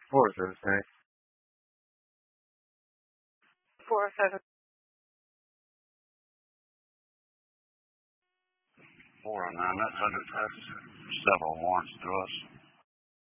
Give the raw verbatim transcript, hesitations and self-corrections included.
Four Thursday. Four seven. Four oh nine. That subject has several warrants to us.